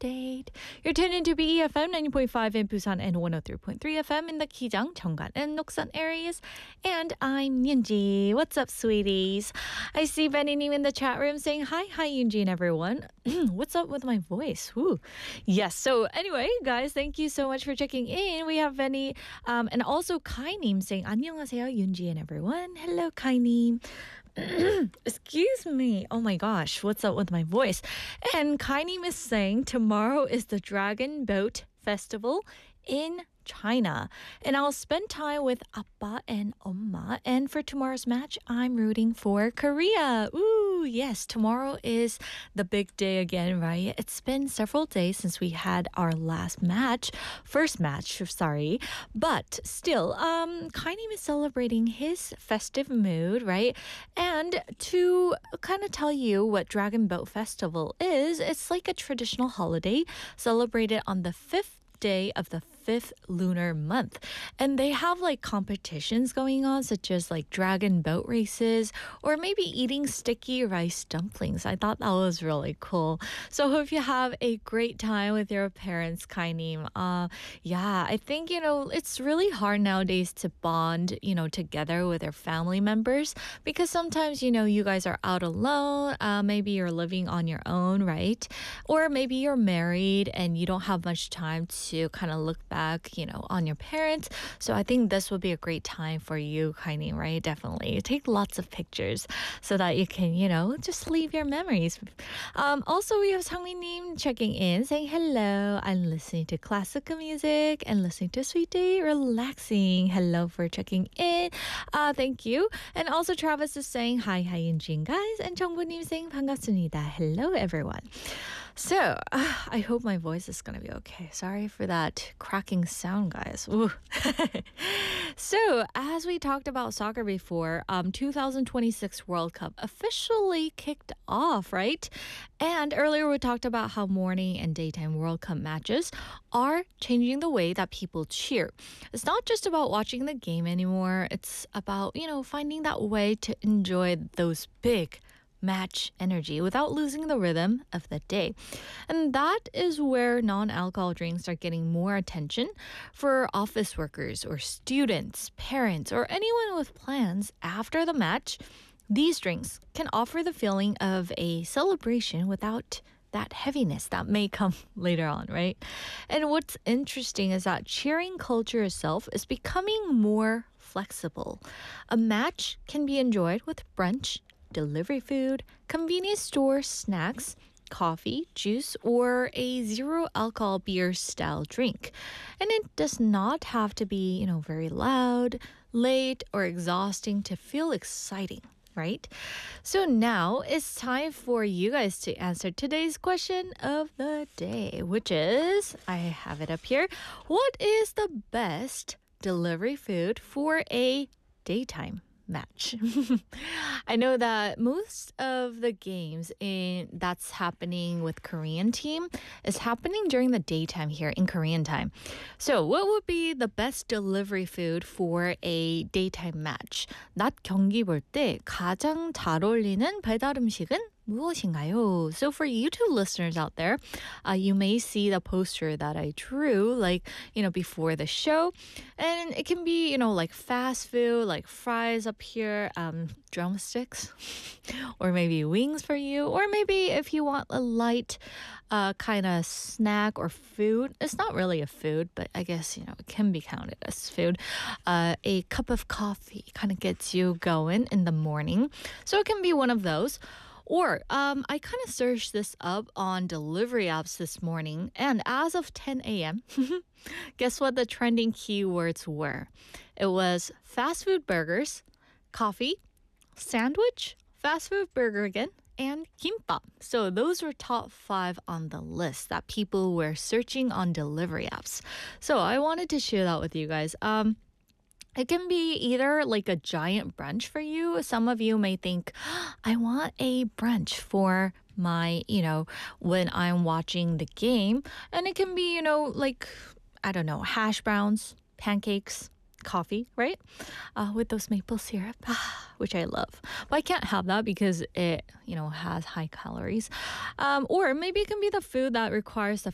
update. You're tuned into BEFM 90.5 in Busan and 103.3 FM in the Kijang, Cheonggan, and Noksan areas. And I'm Yunji. What's up, sweeties? I see Benny Neem in the chat room saying hi Yunji and everyone. What's up with my voice? Woo. Yes. So anyway, guys, thank you so much for checking in. We have Benny and also Kai Neem saying 안녕하세요, Yunji and everyone. Hello, Kai Neem. Excuse me. Oh my gosh, what's up with my voice? And Kainim is saying tomorrow is the Dragon Boat Festival in China. And I'll spend time with Appa and 엄마. And for tomorrow's match, I'm rooting for Korea. Ooh, yes, tomorrow is the big day again, right? It's been several days since we had our first match, sorry. But still, Kainim is celebrating his festive mood, right? And to kind of tell you what Dragon Boat Festival is, it's like a traditional holiday celebrated on the 5th day of the 5th lunar month. And they have like competitions going on, such as like dragon boat races or maybe eating sticky rice dumplings. I thought that was really cool. So hope you have a great time with your parents, Kainim. Yeah, I think, it's really hard nowadays to bond, together with your family members because sometimes, you guys are out alone. Maybe you're living on your own, right? Or maybe you're married and you don't have much time to kind of look back, on your parents. So I think this would be a great time for you, Kaini, right? Definitely. Take lots of pictures so that you can, just leave your memories. Also, we have Sangmin Nim checking in, saying hello. I'm listening to classical music and listening to Sweet Day, relaxing. Hello for checking in. Thank you. And also Travis is saying hi, Yunjin, guys. And Jongbu Nim saying 반갑습니다. Hello, everyone. So, I hope my voice is going to be okay. Sorry for that cracking sound, guys. Ooh. So, as we talked about soccer before, 2026 World Cup officially kicked off, right? And earlier we talked about how morning and daytime World Cup matches are changing the way that people cheer. It's not just about watching the game anymore. It's about, finding that way to enjoy those big match energy without losing the rhythm of the day. And that is where non-alcohol drinks are getting more attention for office workers or students, parents, or anyone with plans after the match. These drinks can offer the feeling of a celebration without that heaviness that may come later on, right? And what's interesting is that cheering culture itself is becoming more flexible. A match can be enjoyed with brunch, delivery food, convenience store snacks, coffee, juice, or a zero alcohol beer style drink. And it does not have to be, very loud, late, or exhausting to feel exciting, right? So now it's time for you guys to answer today's question of the day, which is, I have it up here. What is the best delivery food for a daytime match? I know that most of the games that's happening with Korean team is happening during the daytime here in Korean time. So what would be the best delivery food for a daytime match? 낮 경기 볼 때 가장 잘 어울리는 배달 음식은 무엇인가요? So for you two listeners out there, you may see the poster that I drew before the show. And it can be, like fast food, like fries up here, drumsticks, or maybe wings for you. Or maybe if you want a light kind of snack or food. It's not really a food, but I guess, it can be counted as food. A cup of coffee kind of gets you going in the morning. So it can be one of those. Or I kind of searched this up on delivery apps this morning, and as of 10 a.m., guess what the trending keywords were? It was fast food burgers, coffee, sandwich, fast food burger again, and kimbap. So those were top 5 on the list that people were searching on delivery apps. So I wanted to share that with you guys. It can be either like a giant brunch for you. Some of you may think, I want a brunch for my, when I'm watching the game. And it can be, hash browns, pancakes, coffee, right? With those maple syrup, which I love. But I can't have that because it, has high calories. Or maybe it can be the food that requires the